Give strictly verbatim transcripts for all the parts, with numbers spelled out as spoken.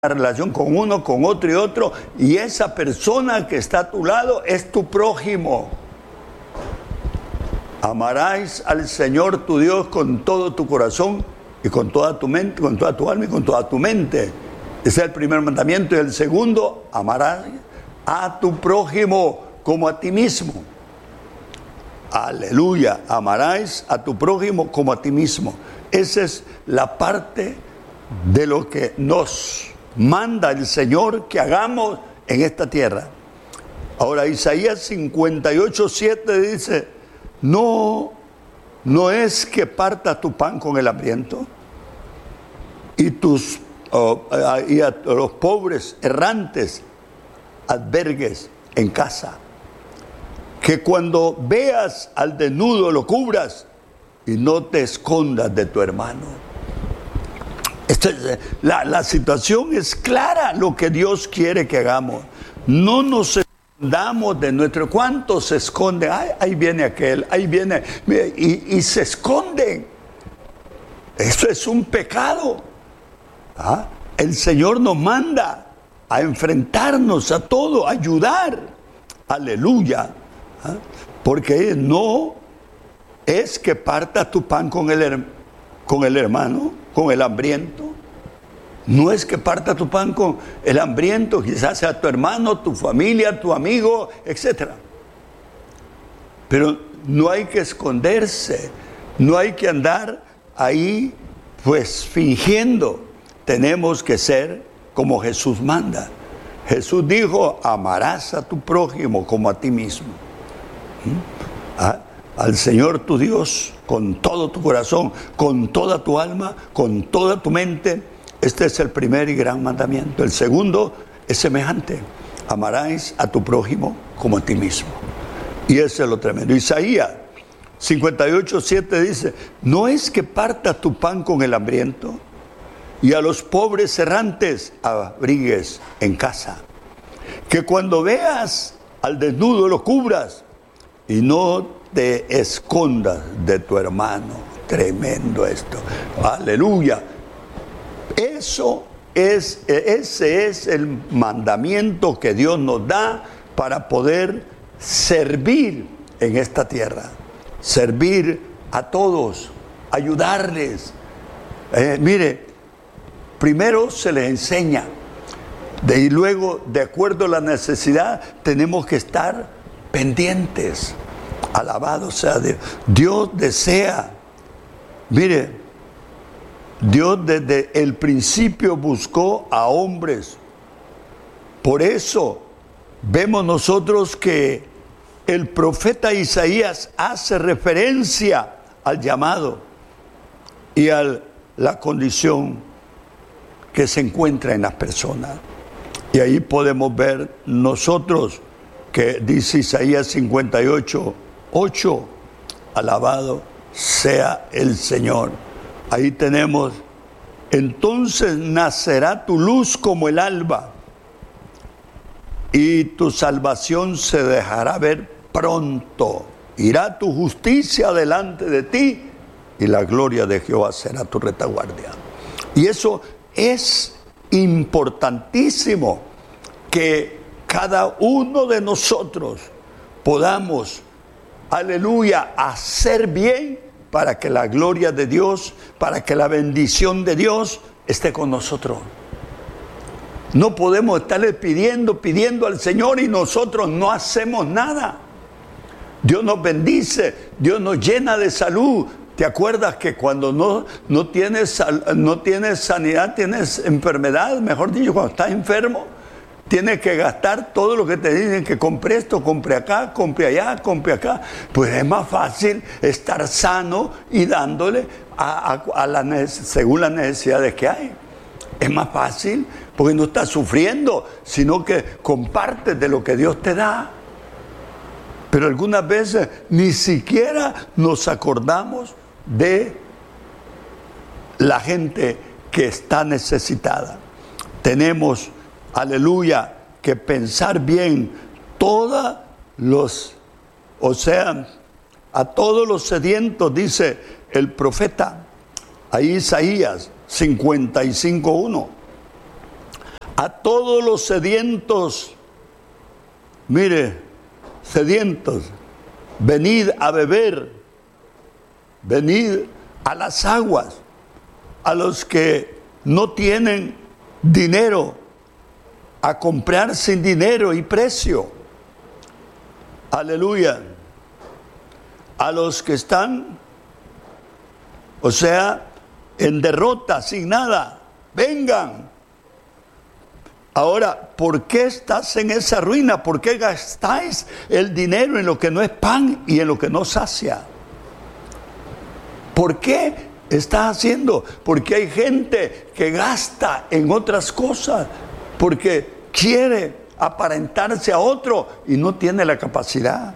relación con uno, con otro y otro, y esa persona que está a tu lado es tu prójimo. Amarás al Señor tu Dios con todo tu corazón y con toda tu mente, con toda tu alma y con toda tu mente. Ese es el primer mandamiento. Y el segundo, amarás a tu prójimo como a ti mismo. Aleluya, amarás a tu prójimo como a ti mismo. Esa es la parte de lo que nos manda el Señor que hagamos en esta tierra. Ahora, Isaías cincuenta y ocho, siete dice, no, no es que parta tu pan con el hambriento y, tus, oh, y a los pobres errantes albergues en casa, que cuando veas al desnudo lo cubras y no te escondas de tu hermano. La, la situación es clara, lo que Dios quiere que hagamos. No nos escondamos de nuestro... ¿Cuántos se esconden? Ay, ahí viene aquel, ahí viene... Y, y se esconden. Eso es un pecado. ¿Ah? El Señor nos manda a enfrentarnos a todo, a ayudar. Aleluya. ¿Ah? Porque no es que partas tu pan con el, con el hermano, con el hambriento. No es que parta tu pan con el hambriento, quizás sea tu hermano, tu familia, tu amigo, etcétera. Pero no hay que esconderse, no hay que andar ahí pues fingiendo. Tenemos que ser como Jesús manda. Jesús dijo, amarás a tu prójimo como a ti mismo. ¿Mm? ¿Ah? Al Señor tu Dios con todo tu corazón, con toda tu alma, con toda tu mente. Este es el primer y gran mandamiento. El segundo es semejante. Amarás a tu prójimo como a ti mismo. Y ese es lo tremendo. Isaías cincuenta y ocho, siete dice, no es que partas tu pan con el hambriento y a los pobres errantes abrigues en casa. Que cuando veas al desnudo lo cubras y no te escondas de tu hermano. Tremendo esto. Aleluya. Eso es, ese es el mandamiento que Dios nos da para poder servir en esta tierra. Servir a todos, ayudarles. Eh, mire, primero se les enseña, de, y luego, de acuerdo a la necesidad, tenemos que estar pendientes. Alabado sea Dios. Dios desea, mire, Dios desde el principio buscó a hombres. Por eso vemos nosotros que el profeta Isaías hace referencia al llamado y a la condición que se encuentra en las personas. Y ahí podemos ver nosotros que dice Isaías cincuenta y ocho, ocho, alabado sea el Señor. Ahí tenemos, entonces nacerá tu luz como el alba y tu salvación se dejará ver pronto. Irá tu justicia delante de ti y la gloria de Jehová será tu retaguardia. Y eso es importantísimo, que cada uno de nosotros podamos, aleluya, hacer bien para que la gloria de Dios, para que la bendición de Dios esté con nosotros. No podemos estarle pidiendo, pidiendo al Señor y nosotros no hacemos nada. Dios nos bendice, Dios nos llena de salud. ¿Te acuerdas que cuando no, no, tienes, no tienes sanidad, tienes enfermedad? Mejor dicho, cuando estás enfermo, tienes que gastar todo lo que te dicen, que compre esto, compre acá, compre allá, compre acá. Pues es más fácil estar sano y dándole a, a, a la, según las necesidades que hay. Es más fácil porque no estás sufriendo, sino que compartes de lo que Dios te da. Pero algunas veces ni siquiera nos acordamos de la gente que está necesitada. Tenemos, aleluya, que pensar bien todos los, o sea, a todos los sedientos, dice el profeta, ahí Isaías cincuenta y cinco, uno. a todos los sedientos, mire, sedientos, venid a beber, venid a las aguas, a los que no tienen dinero, a comprar sin dinero y precio. Aleluya. A los que están, o sea, en derrota, sin nada, vengan. Ahora, ¿por qué estás en esa ruina? ¿Por qué gastáis el dinero en lo que no es pan y en lo que no sacia? ¿Por qué estás haciendo? Porque hay gente que gasta en otras cosas, porque quiere aparentarse a otro y no tiene la capacidad.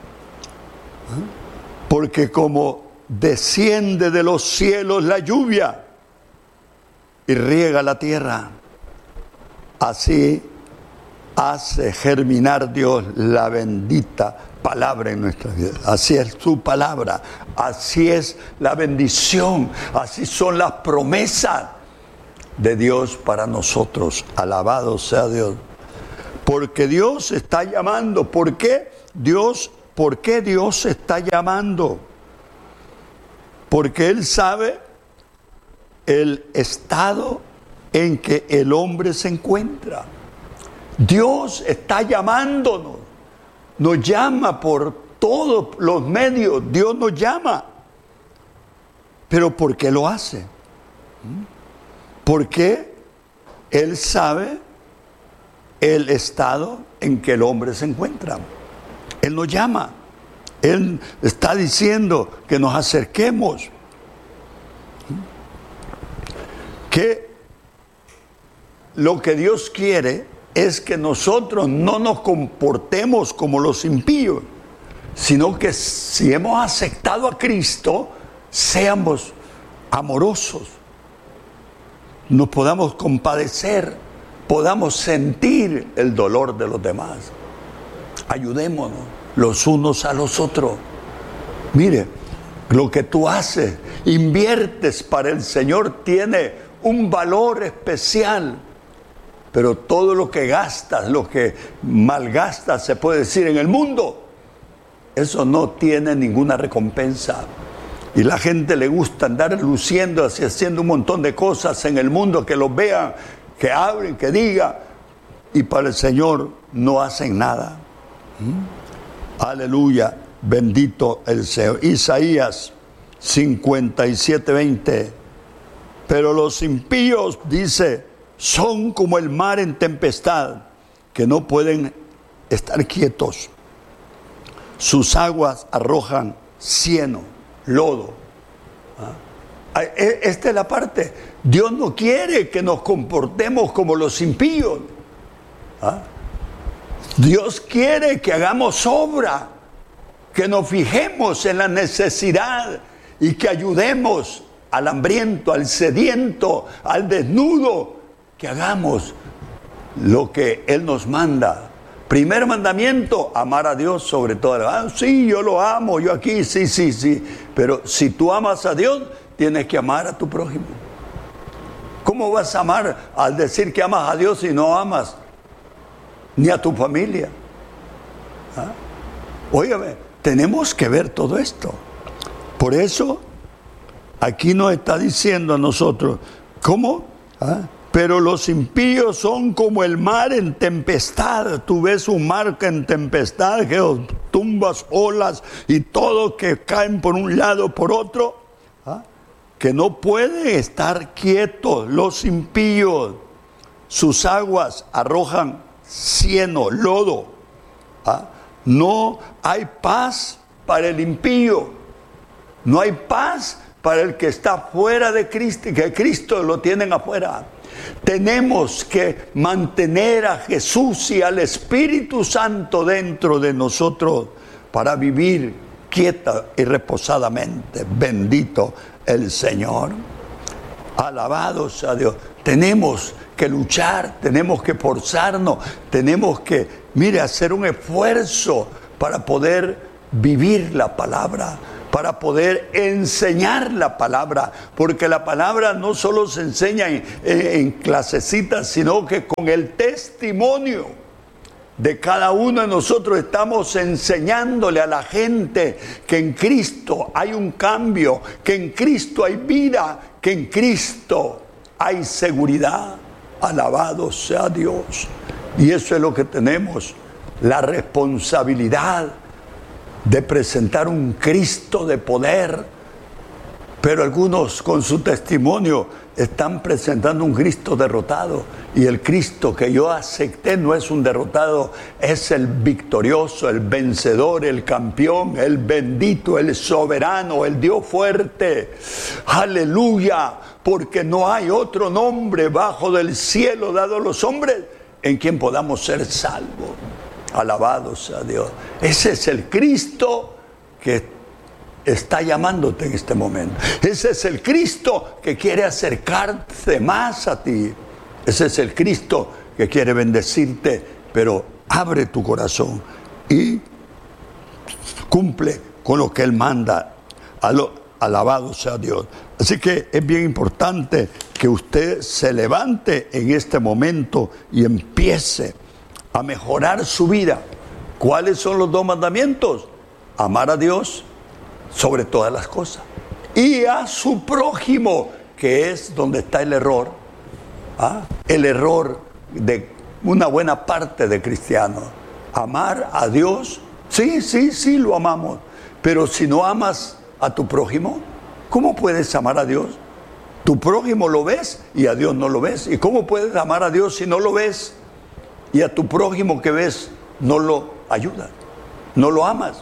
Porque como desciende de los cielos la lluvia y riega la tierra, así hace germinar Dios la bendita palabra en nuestras vidas. Así es su palabra, así es la bendición, así son las promesas de Dios para nosotros. Alabado sea Dios. Porque Dios está llamando. ¿Por qué Dios, por qué Dios está llamando? Porque Él sabe el estado en que el hombre se encuentra. Dios está llamándonos, nos llama por todos los medios, Dios nos llama. Pero ¿por qué lo hace? Porque Él sabe el estado en que el hombre se encuentra. Él nos llama, Él está diciendo que nos acerquemos, que lo que Dios quiere es que nosotros no nos comportemos como los impíos, sino que si hemos aceptado a Cristo, seamos amorosos, nos podamos compadecer, podamos sentir el dolor de los demás. Ayudémonos los unos a los otros. Mire, lo que tú haces, inviertes para el Señor, tiene un valor especial. Pero todo lo que gastas, lo que malgastas, se puede decir, en el mundo, eso no tiene ninguna recompensa. Y la gente le gusta andar luciendo, así, haciendo un montón de cosas en el mundo, que los vean, que hablen, que digan, y para el Señor no hacen nada. ¿Mm? Aleluya, bendito el Señor. Isaías cincuenta y siete, veinte. Pero los impíos, dice, son como el mar en tempestad, que no pueden estar quietos. Sus aguas arrojan cieno, lodo. ¿Ah? Esta es la parte. Dios no quiere que nos comportemos como los impíos. ¿Ah? Dios quiere que hagamos obra, que nos fijemos en la necesidad y que ayudemos al hambriento, al sediento, al desnudo, que hagamos lo que Él nos manda. Primer mandamiento, amar a Dios sobre todo. Ah, sí, yo lo amo, yo aquí, sí, sí, sí. Pero si tú amas a Dios, tienes que amar a tu prójimo. ¿Cómo vas a amar al decir que amas a Dios si no amas ni a tu familia? ¿Ah? Óigame, tenemos que ver todo esto. Por eso, aquí nos está diciendo a nosotros, ¿cómo? ¿Ah? Pero los impíos son como el mar en tempestad. Tú ves un mar en tempestad, que tumbas, olas y todo que caen por un lado, por otro. ¿Ah? Que no pueden estar quietos los impíos. Sus aguas arrojan cieno, lodo. ¿Ah? No hay paz para el impío. No hay paz para el que está fuera de Cristo, que Cristo lo tienen afuera. Tenemos que mantener a Jesús y al Espíritu Santo dentro de nosotros para vivir quieta y reposadamente. Bendito el Señor. Alabado sea Dios. Tenemos que luchar, tenemos que forzarnos, tenemos que, mire, hacer un esfuerzo para poder vivir la palabra, para poder enseñar la palabra, porque la palabra no solo se enseña en, en, en clasecitas, sino que con el testimonio de cada uno de nosotros estamos enseñándole a la gente que en Cristo hay un cambio, que en Cristo hay vida, que en Cristo hay seguridad. Alabado sea Dios. Y eso es lo que tenemos, la responsabilidad de presentar un Cristo de poder. Pero algunos con su testimonio están presentando un Cristo derrotado. Y el Cristo que yo acepté no es un derrotado, es el victorioso, el vencedor, el campeón, el bendito, el soberano, el Dios fuerte. Aleluya, porque no hay otro nombre bajo del cielo dado a los hombres en quien podamos ser salvos. Alabado sea Dios. Ese es el Cristo que está llamándote en este momento. Ese es el Cristo que quiere acercarte más a ti. Ese es el Cristo que quiere bendecirte, pero abre tu corazón y cumple con lo que Él manda. Alabado sea Dios. Así que es bien importante que usted se levante en este momento y empiece a mejorar su vida. ¿Cuáles son los dos mandamientos? Amar a Dios sobre todas las cosas y a su prójimo, que es donde está el error. ¿Ah? El error de una buena parte de cristianos. Amar a Dios, sí, sí, sí lo amamos, pero si no amas a tu prójimo, ¿cómo puedes amar a Dios? Tu prójimo lo ves y a Dios no lo ves. ¿Y cómo puedes amar a Dios si no lo ves? Y a tu prójimo que ves no lo ayudas, no lo amas.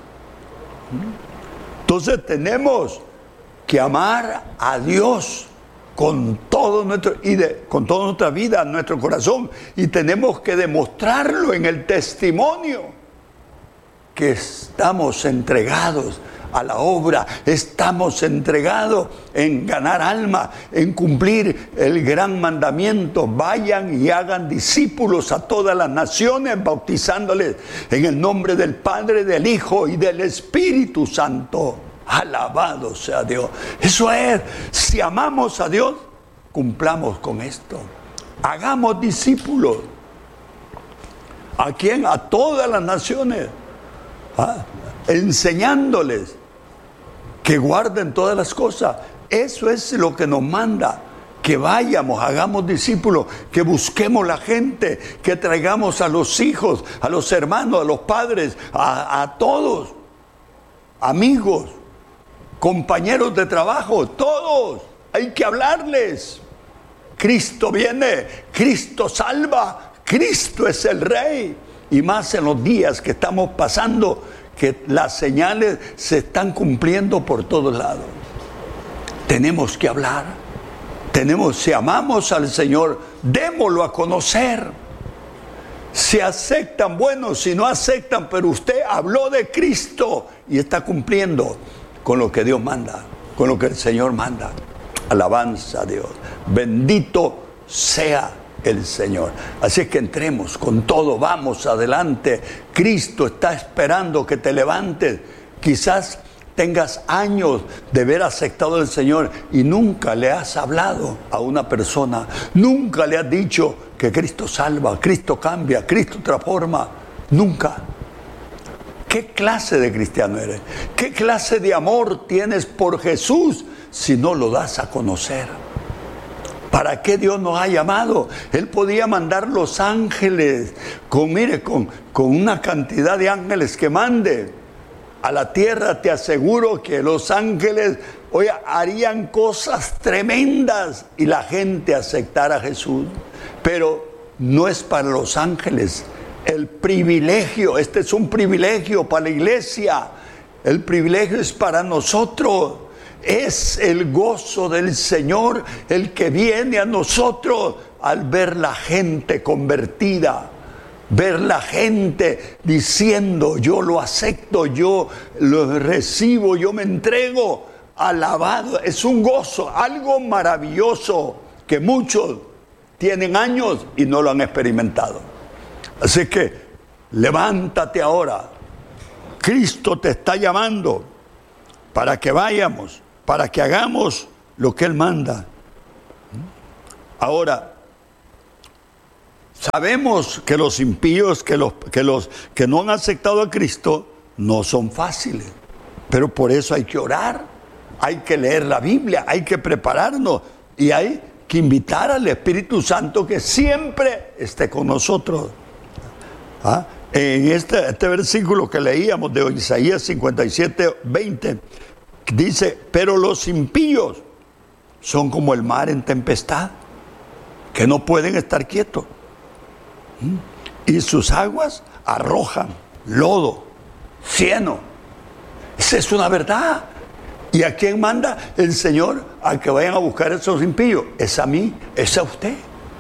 Entonces tenemos que amar a Dios con todo nuestro y de, con toda nuestra vida, nuestro corazón, y tenemos que demostrarlo en el testimonio que estamos entregados a la obra, estamos entregados en ganar alma, en cumplir el gran mandamiento: vayan y hagan discípulos a todas las naciones, bautizándoles en el nombre del Padre, del Hijo y del Espíritu Santo. Alabado sea Dios. Eso es, si amamos a Dios, cumplamos con esto. Hagamos discípulos. ¿A quién? A todas las naciones. ¿Ah? Enseñándoles que guarden todas las cosas. Eso es lo que nos manda. Que vayamos, hagamos discípulos, que busquemos la gente, que traigamos a los hijos, a los hermanos, a los padres, a, a todos, amigos, compañeros de trabajo, todos. Hay que hablarles. Cristo viene, Cristo salva, Cristo es el Rey. Y más en los días que estamos pasando, que las señales se están cumpliendo por todos lados. Tenemos que hablar. Tenemos, si amamos al Señor, démoslo a conocer. Si aceptan, bueno, si no aceptan, pero usted habló de Cristo y está cumpliendo con lo que Dios manda, con lo que el Señor manda. Alabanza a Dios. Bendito sea el Señor. Así es que entremos con todo, vamos adelante. Cristo está esperando que te levantes. Quizás tengas años de haber aceptado al Señor y nunca le has hablado a una persona, nunca le has dicho que Cristo salva, Cristo cambia, Cristo transforma. Nunca. ¿Qué clase de cristiano eres? ¿Qué clase de amor tienes por Jesús si no lo das a conocer? ¿Para qué Dios nos ha llamado? Él podía mandar los ángeles, con, mire, con, con una cantidad de ángeles que mande a la tierra. Te aseguro que los ángeles hoy harían cosas tremendas y la gente aceptara a Jesús. Pero no es para los ángeles el privilegio. Este es un privilegio para la iglesia. El privilegio es para nosotros. Es el gozo del Señor el que viene a nosotros al ver la gente convertida, ver la gente diciendo: yo lo acepto, yo lo recibo, yo me entrego. Alabado, es un gozo, algo maravilloso que muchos tienen años y no lo han experimentado. Así que levántate ahora. Cristo te está llamando. para que vayamos, para que hagamos lo que Él manda. Ahora, sabemos que los impíos, que los, que los que no han aceptado a Cristo, no son fáciles. Pero por eso hay que orar, hay que leer la Biblia, hay que prepararnos y hay que invitar al Espíritu Santo que siempre esté con nosotros. ¿Ah? En este, este versículo que leíamos de Isaías cincuenta y siete, veinte, dice, pero los impíos son como el mar en tempestad, que no pueden estar quietos. Y sus aguas arrojan lodo, cieno. Esa es una verdad. ¿Y a quién manda el Señor a que vayan a buscar a esos impíos? Es a mí, es a usted.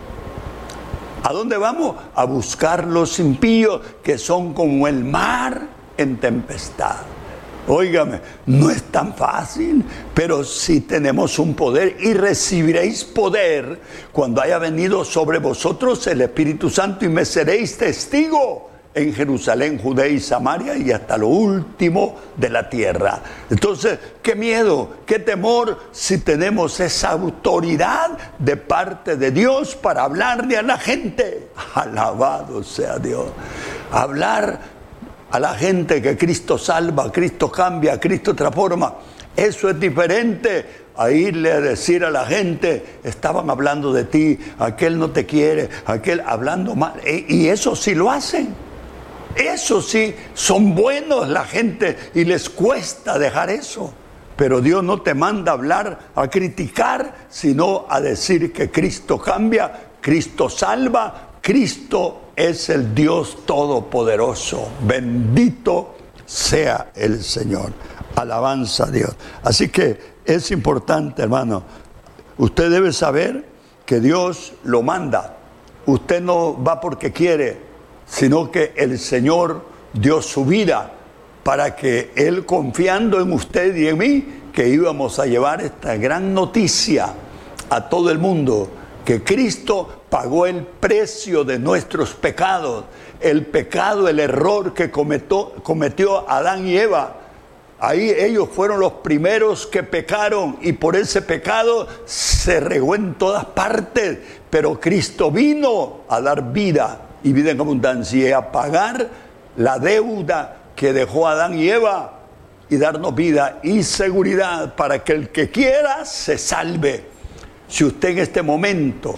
¿A dónde vamos? A buscar los impíos que son como el mar en tempestad. Óigame, no es tan fácil, pero sí tenemos un poder y recibiréis poder cuando haya venido sobre vosotros el Espíritu Santo y me seréis testigo en Jerusalén, Judea y Samaria y hasta lo último de la tierra. Entonces, qué miedo, qué temor si tenemos esa autoridad de parte de Dios para hablarle a la gente. Alabado sea Dios. Hablar a la gente que Cristo salva, Cristo cambia, Cristo transforma. Eso es diferente a irle a decir a la gente, estaban hablando de ti, aquel no te quiere, aquel hablando mal. Y eso sí lo hacen. Eso sí, son buenos la gente y les cuesta dejar eso. Pero Dios no te manda a hablar, a criticar, sino a decir que Cristo cambia, Cristo salva, Cristo es el Dios Todopoderoso. Bendito sea el Señor. Alabanza a Dios. Así que es importante, hermano. Usted debe saber que Dios lo manda. Usted no va porque quiere, sino que el Señor dio su vida para que Él, confiando en usted y en mí, que íbamos a llevar esta gran noticia a todo el mundo, que Cristo pagó el precio de nuestros pecados, el pecado, el error que cometió, cometió Adán y Eva. Ahí ellos fueron los primeros que pecaron y por ese pecado se regó en todas partes, pero Cristo vino a dar vida y vida en abundancia y a pagar la deuda que dejó Adán y Eva y darnos vida y seguridad para que el que quiera se salve. Si usted en este momento,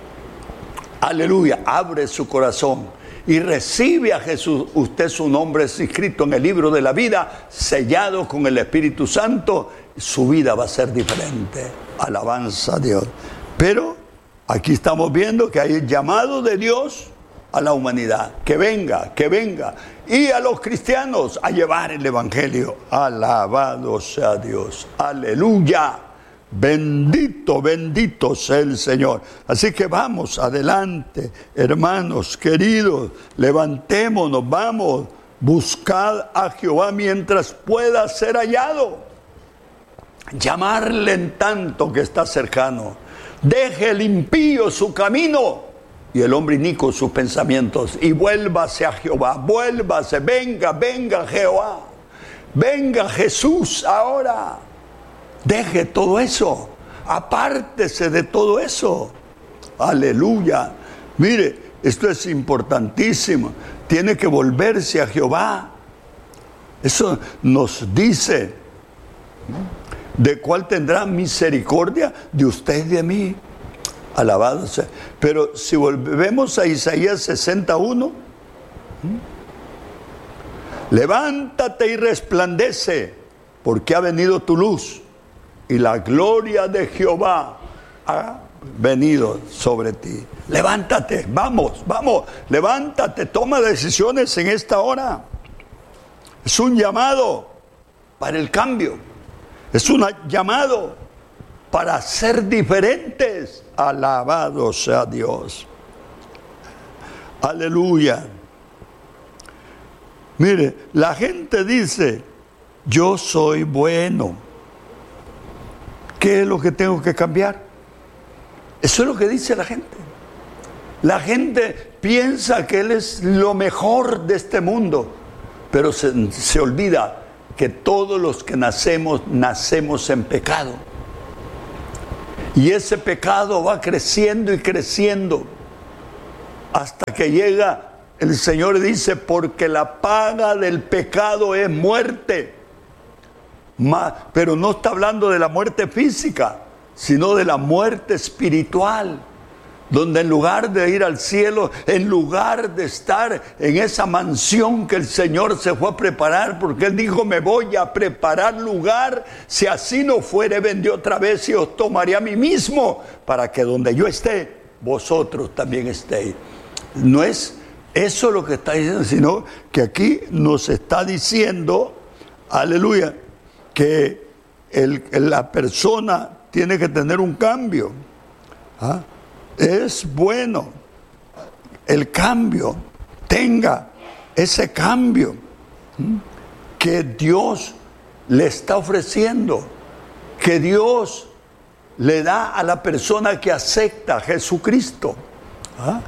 aleluya, abre su corazón y recibe a Jesús, usted su nombre es inscrito en el libro de la vida, sellado con el Espíritu Santo, su vida va a ser diferente. Alabanza a Dios. Pero aquí estamos viendo que hay el llamado de Dios a la humanidad, que venga, que venga, y a los cristianos a llevar el evangelio. Alabado sea Dios, aleluya, bendito, bendito sea el Señor. Así que vamos adelante, hermanos queridos, levantémonos, vamos, buscad a Jehová mientras pueda ser hallado, llamarle en tanto que está cercano. Deje el impío su camino y el hombre inicuo sus pensamientos, y vuélvase a Jehová, vuélvase, venga, venga Jehová, venga Jesús ahora. Deje todo eso, apártese de todo eso. Aleluya. Mire, esto es importantísimo. Tiene que volverse a Jehová. Eso nos dice, ¿de cuál tendrá misericordia? De usted y de mí. Alabado sea. Pero si volvemos a Isaías sesenta y uno, levántate y resplandece, porque ha venido tu luz y la gloria de Jehová ha venido sobre ti. Levántate, vamos, vamos, levántate, toma decisiones en esta hora. Es un llamado para el cambio, es un llamado para ser diferentes. Alabado sea Dios. Aleluya. Mire, la gente dice, yo soy bueno. ¿Qué es lo que tengo que cambiar? Eso es lo que dice la gente. La gente piensa que Él es lo mejor de este mundo, pero se, se olvida que todos los que nacemos, nacemos en pecado. Y ese pecado va creciendo y creciendo hasta que llega, el Señor dice, porque la paga del pecado es muerte. Pero no está hablando de la muerte física, sino de la muerte espiritual, donde en lugar de ir al cielo, en lugar de estar en esa mansión que el Señor se fue a preparar, porque Él dijo, me voy a preparar lugar, si así no fuere, vendré otra vez y os tomaré a mí mismo, para que donde yo esté, vosotros también estéis. No es eso lo que está diciendo, sino que aquí nos está diciendo, aleluya, que el, la persona tiene que tener un cambio. ¿Ah? Es bueno el cambio, tenga ese cambio ¿sí? que Dios le está ofreciendo, que Dios le da a la persona que acepta a Jesucristo. ¿Ah?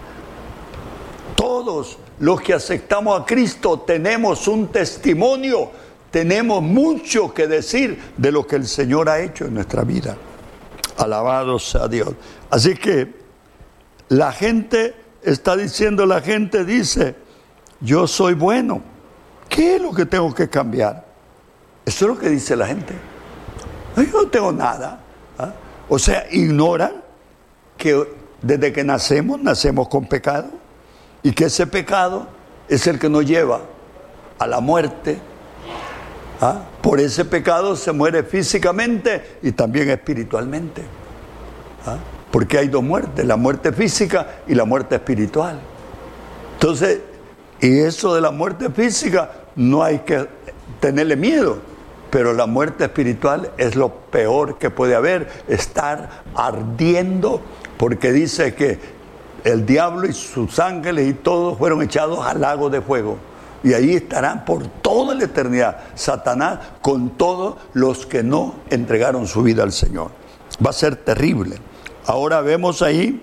Todos los que aceptamos a Cristo tenemos un testimonio, tenemos mucho que decir de lo que el Señor ha hecho en nuestra vida. Alabado sea Dios. Así que la gente está diciendo, la gente dice, yo soy bueno. ¿Qué es lo que tengo que cambiar? Eso es lo que dice la gente. Yo no tengo nada. ¿Ah? O sea, ignoran que desde que nacemos, nacemos con pecado. Y que ese pecado es el que nos lleva a la muerte. ¿Ah? Por ese pecado se muere físicamente y también espiritualmente. ¿Ah? Porque hay dos muertes, la muerte física y la muerte espiritual. Entonces, y eso de la muerte física no hay que tenerle miedo, pero la muerte espiritual es lo peor que puede haber, estar ardiendo, porque dice que el diablo y sus ángeles y todos fueron echados al lago de fuego. Y ahí estarán por toda la eternidad Satanás con todos los que no entregaron su vida al Señor. Va a ser terrible. Ahora vemos ahí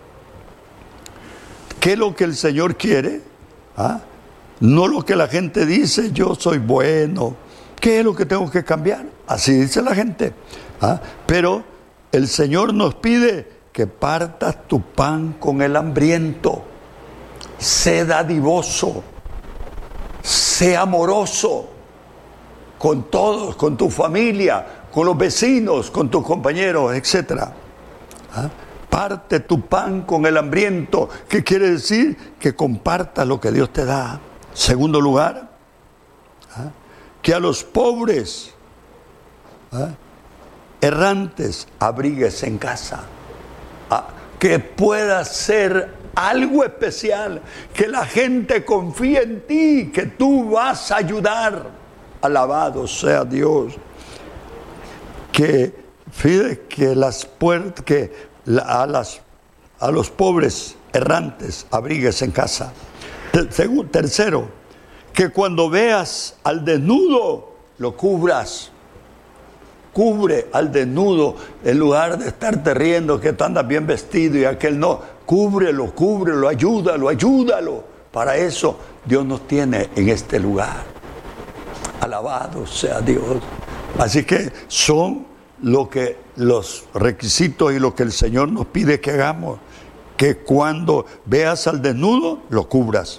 qué es lo que el Señor quiere. ¿Ah? No lo que la gente dice, yo soy bueno. ¿Qué es lo que tengo que cambiar? Así dice la gente. ¿Ah? Pero el Señor nos pide que partas tu pan con el hambriento. Sé dadivoso. Sé amoroso con todos, con tu familia, con los vecinos, con tus compañeros, etcétera. ¿Ah? Parte tu pan con el hambriento. ¿Qué quiere decir? Que compartas lo que Dios te da. Segundo lugar, ¿ah? que a los pobres ¿ah? errantes abrigues en casa. ¿Ah? Que pueda ser algo especial, que la gente confíe en ti, que tú vas a ayudar. Alabado sea Dios. Que fíjate que las puertas, que la, a las a los pobres errantes abrigues en casa. Ter, tercero, que cuando veas al desnudo lo cubras. Cubre al desnudo en lugar de estarte riendo que tú andas bien vestido y aquel no. Cúbrelo, cúbrelo, ayúdalo, ayúdalo. Para eso Dios nos tiene en este lugar. Alabado sea Dios. Así que son lo que los requisitos y lo que el Señor nos pide que hagamos. Que cuando veas al desnudo, lo cubras.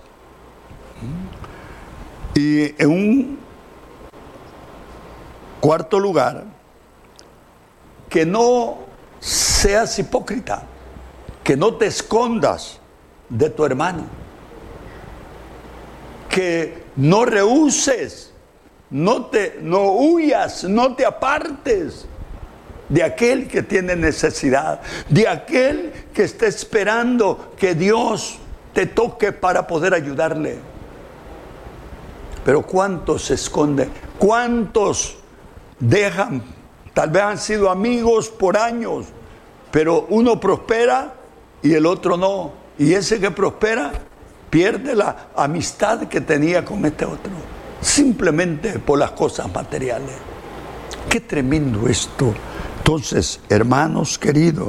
Y en un cuarto lugar, que no seas hipócrita, que no te escondas de tu hermano, que no rehuses, no te no huyas, no te apartes de aquel que tiene necesidad, de aquel que está esperando que Dios te toque para poder ayudarle. Pero ¿cuántos se esconden? ¿Cuántos dejan? Tal vez han sido amigos por años, pero uno prospera y el otro no. Y ese que prospera pierde la amistad que tenía con este otro, simplemente por las cosas materiales. Qué tremendo esto. Entonces, hermanos queridos,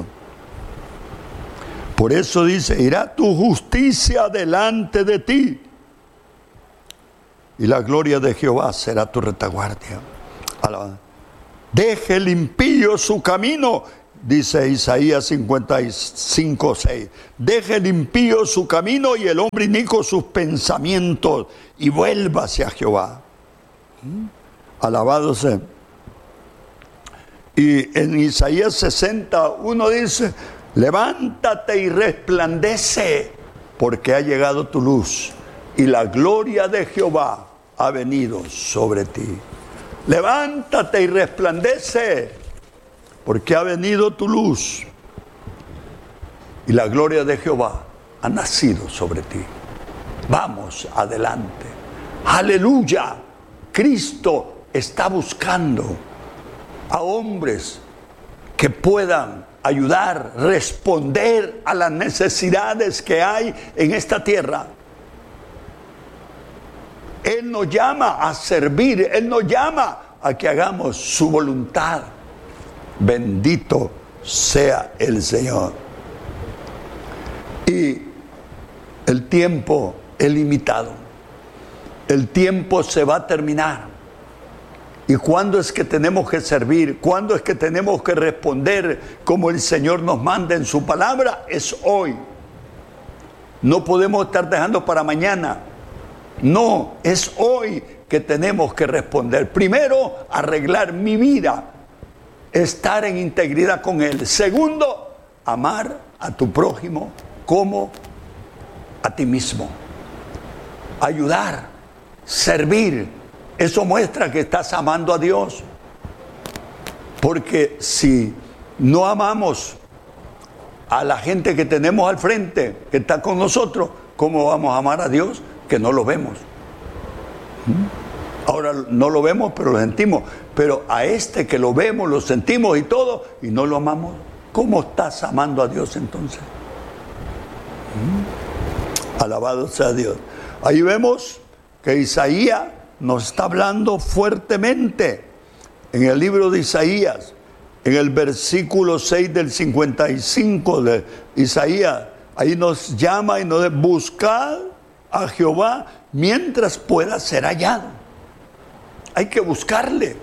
por eso dice, irá tu justicia delante de ti. y la gloria de Jehová será tu retaguardia. Alaba. Deje el impío su camino, dice Isaías cincuenta y cinco, seis. Deje el impío su camino y el hombre inicuo sus pensamientos, y vuélvase a Jehová. Alabado sea. Y en Isaías sesenta, uno dice: levántate y resplandece, porque ha llegado tu luz, y la gloria de Jehová ha venido sobre ti. Levántate y resplandece, porque ha venido tu luz, y la gloria de Jehová ha nacido sobre ti. Vamos adelante. Aleluya. Cristo está buscando a hombres que puedan ayudar, responder a las necesidades que hay en esta tierra. Él nos llama a servir, Él nos llama a que hagamos su voluntad. Bendito sea el Señor. Y el tiempo es limitado. El tiempo se va a terminar. ¿Y cuándo es que tenemos que servir? ¿Cuándo es que tenemos que responder como el Señor nos manda en su palabra? Es hoy. No podemos estar dejando para mañana. No, es hoy que tenemos que responder. Primero, arreglar mi vida, estar en integridad con Él. Segundo, amar a tu prójimo como a ti mismo. Ayudar, servir. Eso muestra que estás amando a Dios. Porque si no amamos a la gente que tenemos al frente, que está con nosotros, ¿cómo vamos a amar a Dios que no lo vemos? Ahora no lo vemos, pero lo sentimos. Pero a este que lo vemos, lo sentimos y todo, y no lo amamos, ¿cómo estás amando a Dios entonces? Alabado sea Dios. Ahí vemos que Isaías nos está hablando fuertemente en el libro de Isaías, en el versículo seis del cincuenta y cinco de Isaías. Ahí nos llama y nos dice: buscad a Jehová mientras pueda ser hallado. Hay que buscarle.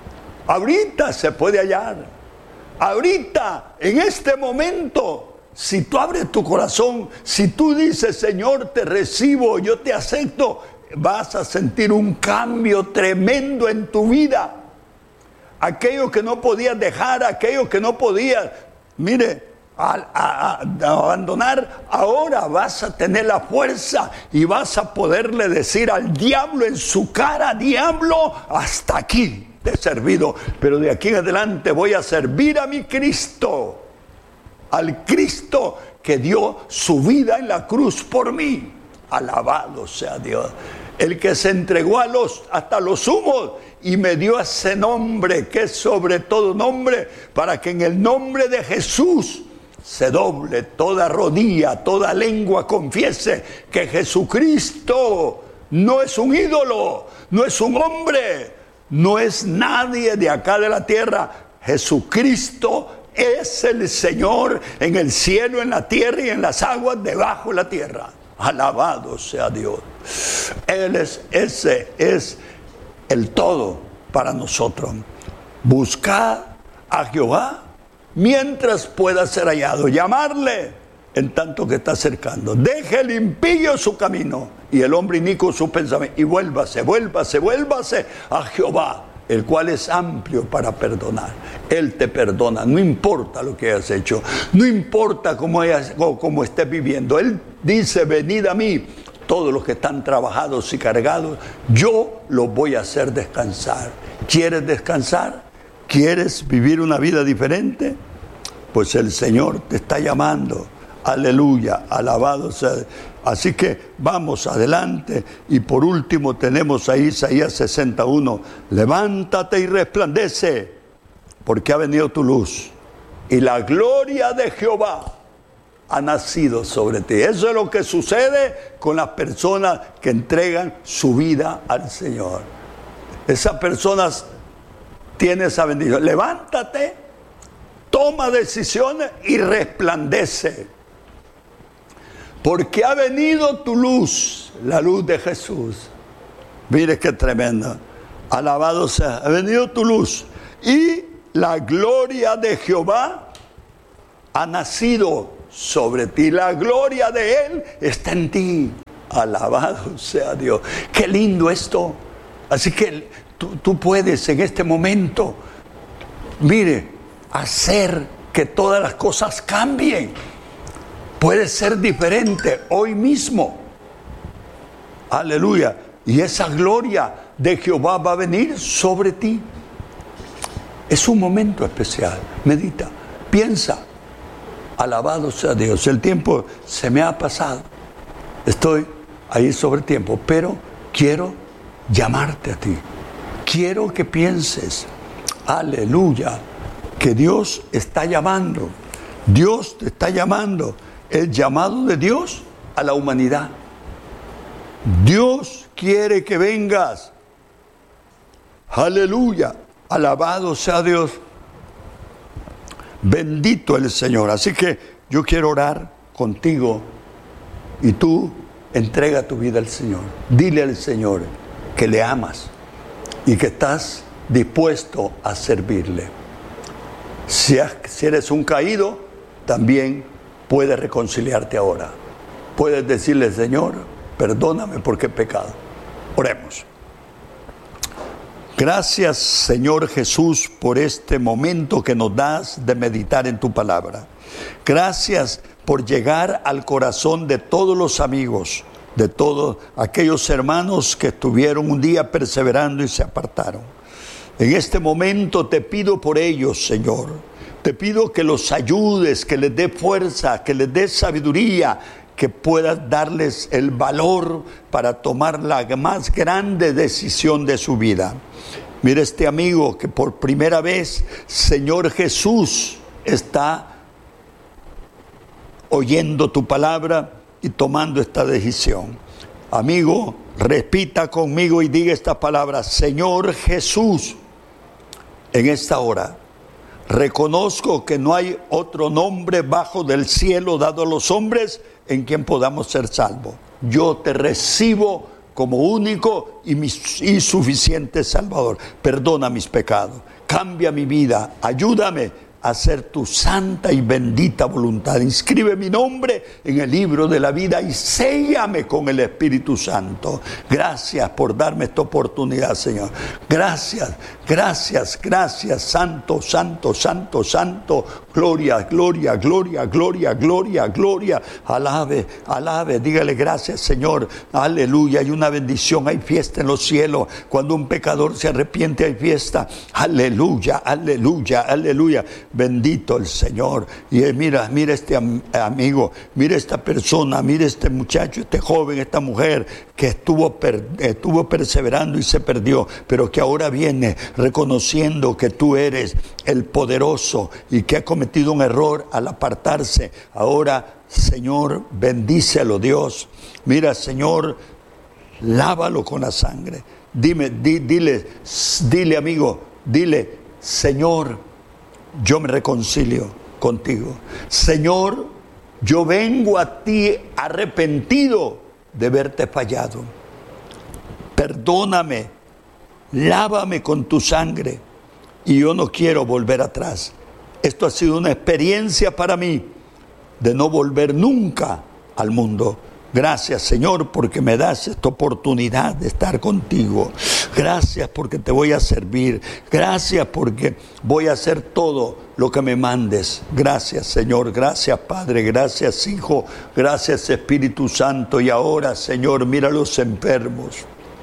Ahorita se puede hallar. Ahorita, en este momento, si tú abres tu corazón, si tú dices: Señor, te recibo, yo te acepto, vas a sentir un cambio tremendo en tu vida. Aquello que no podías dejar, aquello que no podías, mire, a, a, a abandonar, ahora vas a tener la fuerza y vas a poderle decir al diablo en su cara: diablo, hasta aquí te he servido, pero de aquí en adelante voy a servir a mi Cristo, al Cristo que dio su vida en la cruz por mí. Alabado sea Dios. El que se entregó a los, hasta los sumos y me dio ese nombre que es sobre todo nombre, para que en el nombre de Jesús se doble toda rodilla, toda lengua confiese que Jesucristo no es un ídolo, no es un hombre, no es nadie de acá de la tierra. Jesucristo es el Señor en el cielo, en la tierra y en las aguas debajo de la tierra. Alabado sea Dios. Él es, ese es el todo para nosotros. Buscad a Jehová mientras pueda ser hallado. Llamarle en tanto que está cercando. Deje el impío su camino y el hombre inicuo su pensamiento. Y vuélvase, vuélvase, vuélvase a Jehová, el cual es amplio para perdonar. Él te perdona, no importa lo que hayas hecho, no importa cómo, hayas, cómo estés viviendo. Él dice: venid a mí, todos los que están trabajados y cargados, yo los voy a hacer descansar. ¿Quieres descansar? ¿Quieres vivir una vida diferente? Pues el Señor te está llamando. Aleluya, alabado sea. Así que vamos adelante. Y por último tenemos ahí Isaías sesenta y uno. Levántate y resplandece, porque ha venido tu luz, y la gloria de Jehová ha nacido sobre ti. Eso es lo que sucede con las personas que entregan su vida al Señor. Esas personas tienen esa bendición. Levántate, toma decisiones y resplandece, porque ha venido tu luz, la luz de Jesús. Mire qué tremendo. Alabado sea. Ha venido tu luz. Y la gloria de Jehová ha nacido sobre ti. La gloria de Él está en ti. Alabado sea Dios. Qué lindo esto. Así que tú, tú puedes en este momento, mire, hacer que todas las cosas cambien. Puede ser diferente hoy mismo. Aleluya. Y esa gloria de Jehová va a venir sobre ti. Es un momento especial. Medita, piensa. Alabado sea Dios. El tiempo se me ha pasado. Estoy ahí sobre el tiempo, pero quiero llamarte a ti. Quiero que pienses, aleluya, que Dios está llamando. Dios te está llamando. El llamado de Dios a la humanidad. Dios quiere que vengas. Aleluya. Alabado sea Dios. Bendito el Señor. Así que yo quiero orar contigo y tú entrega tu vida al Señor. Dile al Señor que le amas y que estás dispuesto a servirle. Si, si eres un caído, también puedes reconciliarte ahora. Puedes decirle, Señor, perdóname porque he pecado. Oremos. Gracias, Señor Jesús, por este momento que nos das de meditar en tu palabra. Gracias por llegar al corazón de todos los amigos, de todos aquellos hermanos que estuvieron un día perseverando y se apartaron. En este momento te pido por ellos, Señor. Te pido que los ayudes, que les dé fuerza, que les dé sabiduría, que puedas darles el valor para tomar la más grande decisión de su vida. Mira este amigo que por primera vez, Señor Jesús, está oyendo tu palabra y tomando esta decisión. Amigo, repita conmigo y diga esta palabra: Señor Jesús, en esta hora reconozco que no hay otro nombre bajo del cielo dado a los hombres en quien podamos ser salvos. Yo te recibo como único y, mi, y suficiente Salvador. Perdona mis pecados, cambia mi vida, ayúdame a hacer tu santa y bendita voluntad. Inscribe mi nombre en el libro de la vida y séllame con el Espíritu Santo. Gracias por darme esta oportunidad, Señor. Gracias, gracias, gracias, santo, santo, santo, santo. Gloria, gloria, gloria, gloria, gloria, gloria. Alabe, alabe, dígale gracias, Señor. Aleluya, hay una bendición, hay fiesta en los cielos. Cuando un pecador se arrepiente, hay fiesta. Aleluya, aleluya, aleluya. Bendito el Señor. Y mira, mira este am- amigo, mira esta persona, mira este muchacho, este joven, esta mujer que estuvo, per- estuvo perseverando y se perdió, pero que ahora viene reconociendo que tú eres el poderoso y que ha cometido un error al apartarse. Ahora, Señor, bendícelo, Dios. Mira, Señor, lávalo con la sangre. Dime, di, dile, dile, amigo, dile, Señor, yo me reconcilio contigo. Señor, yo vengo a ti arrepentido de verte fallado. Perdóname, lávame con tu sangre y yo no quiero volver atrás. Esto ha sido una experiencia para mí de no volver nunca al mundo. Gracias, Señor, porque me das esta oportunidad de estar contigo. Gracias porque te voy a servir. Gracias porque voy a hacer todo lo que me mandes. Gracias, Señor. Gracias, Padre. Gracias, Hijo. Gracias, Espíritu Santo. Y ahora, Señor, mira a los enfermos.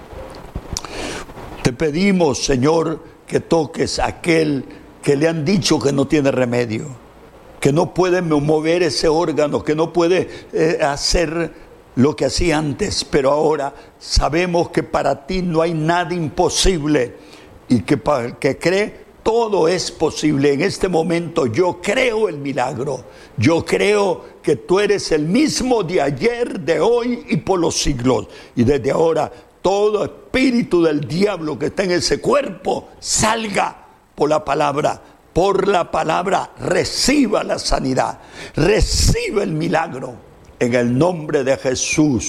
Te pedimos, Señor, que toques a aquel que le han dicho que no tiene remedio, que no puede mover ese órgano, que no puede eh, hacer lo que hacía antes, pero ahora sabemos que para ti no hay nada imposible y que para el que cree todo es posible. En este momento yo creo el milagro, yo creo que tú eres el mismo de ayer, de hoy y por los siglos. Y desde ahora todo espíritu del diablo que está en ese cuerpo salga por la palabra. Por la palabra reciba la sanidad, reciba el milagro. En el nombre de Jesús,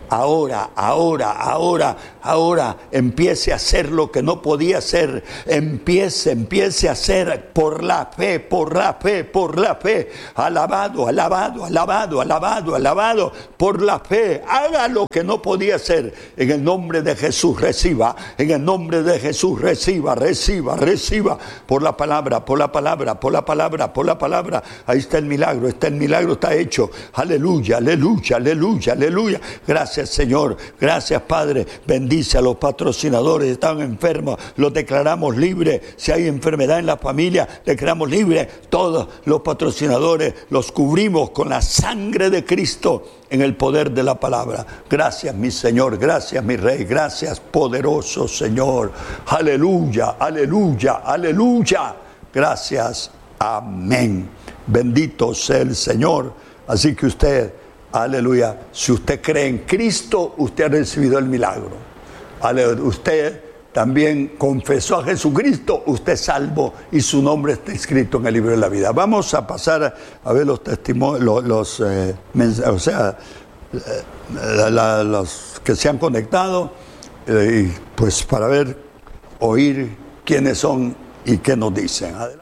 ahora, ahora, ahora, ahora empiece a hacer lo que no podía hacer. Empiece, empiece a hacer por la fe, por la fe, por la fe. Alabado, alabado, alabado, alabado, alabado, por la fe. Haga lo que no podía hacer. En el nombre de Jesús, reciba. En el nombre de Jesús, reciba, reciba, reciba. Por la palabra, por la palabra, por la palabra, por la palabra. Ahí está el milagro, está el milagro, está hecho. Aleluya, aleluya, aleluya, aleluya. Gracias, Señor. Gracias, Padre. Bendice a los patrocinadores. Están enfermos, los declaramos libres. Si hay enfermedad en la familia, declaramos libres. Todos los patrocinadores los cubrimos con la sangre de Cristo en el poder de la palabra. Gracias, mi Señor. Gracias, mi Rey. Gracias, poderoso Señor. Aleluya, aleluya, aleluya. Gracias. Amén. Bendito sea el Señor. Así que usted, aleluya, si usted cree en Cristo, usted ha recibido el milagro. Aleluya. Usted también confesó a Jesucristo, usted es salvo y su nombre está escrito en el libro de la vida. Vamos a pasar a ver los testimonios, los, los eh, o sea, eh, la, la, los que se han conectado, eh, y pues para ver, oír quiénes son y qué nos dicen. Adelante.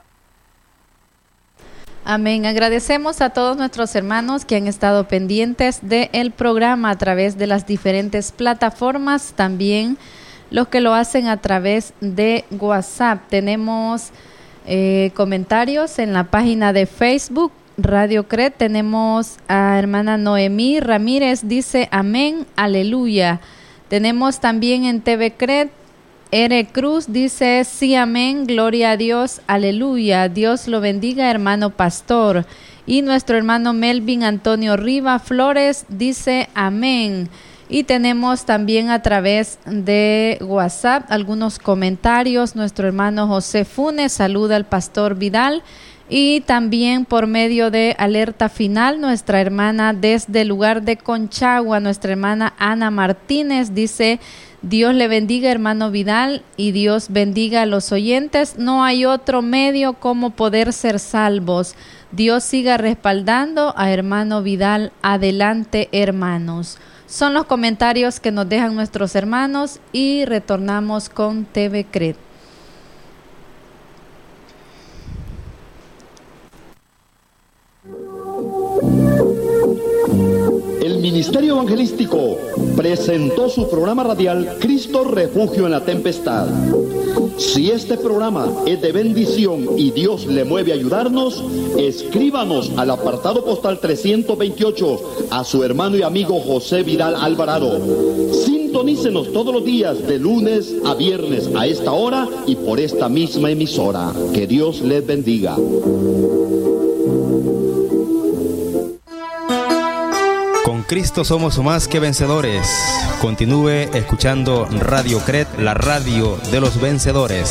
Amén. Agradecemos a todos nuestros hermanos que han estado pendientes del programa a través de las diferentes plataformas, también los que lo hacen a través de WhatsApp. Tenemos eh, comentarios en la página de Facebook, Radio Cred. Tenemos a hermana Noemí Ramírez, dice amén, aleluya. Tenemos también en T V Cred, R. Cruz dice sí, amén, gloria a Dios, aleluya. Dios lo bendiga, hermano pastor. Y nuestro hermano Melvin Antonio Riva Flores dice amén. Y tenemos también a través de WhatsApp algunos comentarios. Nuestro hermano José Funes saluda al pastor Vidal. Y también por medio de Alerta Final, nuestra hermana desde el lugar de Conchagua, nuestra hermana Ana Martínez dice: Dios le bendiga, hermano Vidal, y Dios bendiga a los oyentes. No hay otro medio como poder ser salvos. Dios siga respaldando a hermano Vidal. Adelante, hermanos. Son los comentarios que nos dejan nuestros hermanos y retornamos con T V Cred. El Ministerio Evangelístico presentó su programa radial Cristo Refugio en la Tempestad. Si este programa es de bendición y Dios le mueve a ayudarnos, escríbanos al apartado postal trescientos veintiocho a su hermano y amigo José Vidal Alvarado. Sintonícenos todos los días de lunes a viernes a esta hora y por esta misma emisora. Que Dios les bendiga. Con Cristo somos más que vencedores. Continúe escuchando Radio Cred, la radio de los vencedores.